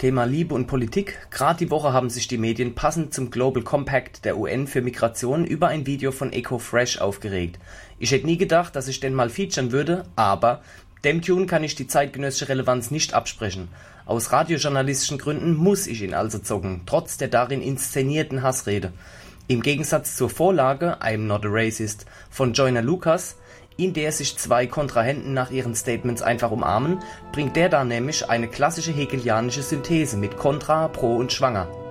Thema Liebe und Politik. Gerade die Woche haben sich die Medien passend zum Global Compact der UN für Migration über ein Video von EcoFresh aufgeregt. Ich hätte nie gedacht, dass ich den mal featuren würde, aber dem Tune kann ich die zeitgenössische Relevanz nicht absprechen. Aus radiojournalistischen Gründen muss ich ihn also zocken, trotz der darin inszenierten Hassrede. Im Gegensatz zur Vorlage I'm Not a Racist von Joyner Lucas, in der sich zwei Kontrahenten nach ihren Statements einfach umarmen, bringt der da nämlich eine klassische hegelianische Synthese mit Kontra, Pro und Schwanger.